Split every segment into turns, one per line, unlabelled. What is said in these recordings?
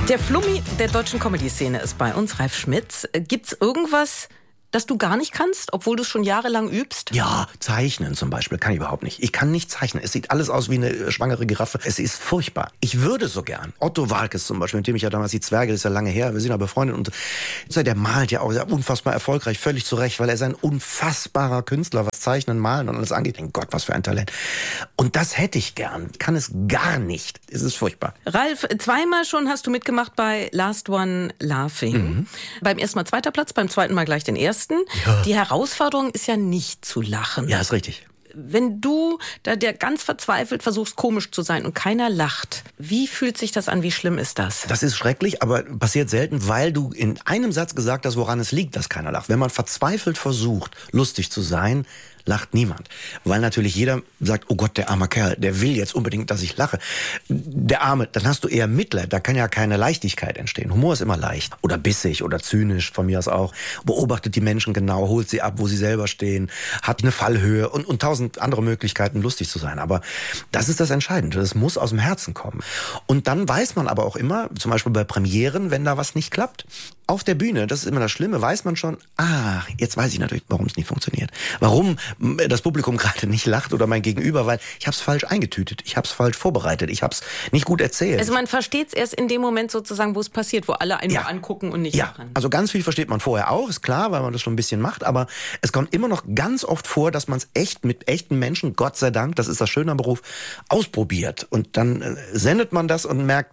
Der Flummi der deutschen Comedy-Szene ist bei uns, Ralf Schmitz. Gibt's irgendwas, das du gar nicht kannst, obwohl du es schon jahrelang übst?
Ja, zeichnen zum Beispiel kann ich überhaupt nicht. Ich kann nicht zeichnen. Es sieht alles aus wie eine schwangere Giraffe. Es ist furchtbar. Ich würde so gern. Otto Waalkes zum Beispiel, mit dem ich ja damals die Zwerge, das ist ja lange her, wir sind ja befreundet. Und der malt ja auch unfassbar erfolgreich, völlig zu Recht, weil er ist ein unfassbarer Künstler, was Zeichnen, Malen und alles angeht. Mein Gott, was für ein Talent. Und das hätte ich gern. Kann es gar nicht. Es ist furchtbar.
Ralf, zweimal schon hast du mitgemacht bei Last One Laughing. Beim ersten Mal zweiter Platz, beim zweiten Mal gleich den ersten. Ja. Die Herausforderung ist ja nicht zu lachen.
Ja, ist richtig.
Wenn du da ganz verzweifelt versuchst, komisch zu sein und keiner lacht, wie fühlt sich das an? Wie schlimm ist das?
Das ist schrecklich, aber passiert selten, weil du in einem Satz gesagt hast, woran es liegt, dass keiner lacht. Wenn man verzweifelt versucht, lustig zu sein, lacht niemand. Weil natürlich jeder sagt, oh Gott, der arme Kerl, der will jetzt unbedingt, dass ich lache. Der Arme, dann hast du eher Mitleid, da kann ja keine Leichtigkeit entstehen. Humor ist immer leicht oder bissig oder zynisch, von mir aus auch. Beobachtet die Menschen genau, holt sie ab, wo sie selber stehen, hat eine Fallhöhe und tausend andere Möglichkeiten, lustig zu sein. Aber das ist das Entscheidende, das muss aus dem Herzen kommen. Und dann weiß man aber auch immer, zum Beispiel bei Premieren, wenn da was nicht klappt, auf der Bühne, das ist immer das Schlimme, weiß man schon, jetzt weiß ich natürlich, warum es nicht funktioniert. Warum das Publikum gerade nicht lacht oder mein Gegenüber, weil ich habe es falsch eingetütet, ich habe es falsch vorbereitet, ich habe es nicht gut erzählt.
Also man versteht es erst in dem Moment sozusagen, wo es passiert, wo alle einen nur angucken und nicht lachen.
Also ganz viel versteht man vorher auch, ist klar, weil man das schon ein bisschen macht, aber es kommt immer noch ganz oft vor, dass man es echt mit echten Menschen, Gott sei Dank, das ist das Schöne am Beruf, ausprobiert. Und dann sendet man das und merkt,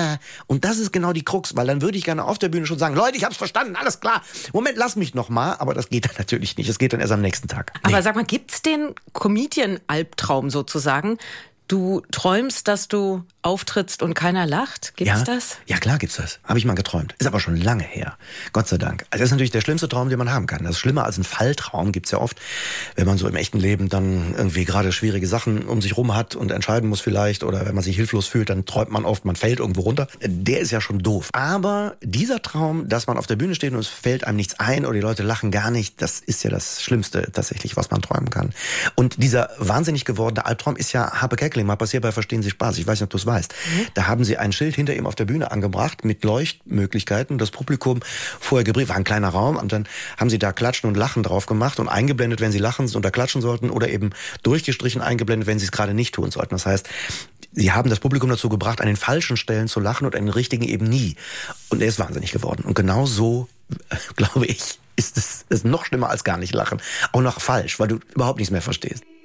und das ist genau die Krux, weil dann würde ich gerne auf der Bühne schon sagen, Leute, ich hab's verstanden, alles klar. Moment, lass mich noch mal. Aber das geht dann natürlich nicht. Das geht dann erst am nächsten Tag. Nee.
Aber sag mal, gibt's den Comedian-Albtraum sozusagen? Du träumst, dass du auftrittst und keiner lacht? Gibt's das?
Ja, klar gibt's das. Habe ich mal geträumt. Ist aber schon lange her. Gott sei Dank. Also das ist natürlich der schlimmste Traum, den man haben kann. Das ist schlimmer als ein Falltraum gibt's ja oft, wenn man so im echten Leben dann irgendwie gerade schwierige Sachen um sich rum hat und entscheiden muss vielleicht, oder wenn man sich hilflos fühlt, dann träumt man oft, man fällt irgendwo runter. Der ist ja schon doof. Aber dieser Traum, dass man auf der Bühne steht und es fällt einem nichts ein oder die Leute lachen gar nicht, das ist ja das Schlimmste tatsächlich, was man träumen kann. Und dieser wahnsinnig gewordene Albtraum ist ja Harpe Kerkeling mal passiert bei Verstehen Sie Spaß. Ich weiß nicht, ob du es weißt. Da haben sie ein Schild hinter ihm auf der Bühne angebracht mit Leuchtmöglichkeiten. Das Publikum vorher gebrieft, war ein kleiner Raum, und dann haben sie da Klatschen und Lachen drauf gemacht und eingeblendet, wenn sie lachen oder klatschen sollten, oder eben durchgestrichen eingeblendet, wenn sie es gerade nicht tun sollten. Das heißt, sie haben das Publikum dazu gebracht, an den falschen Stellen zu lachen und an den richtigen eben nie. Und er ist wahnsinnig geworden. Und genau so, glaube ich, ist es noch schlimmer als gar nicht lachen. Auch noch falsch, weil du überhaupt nichts mehr verstehst.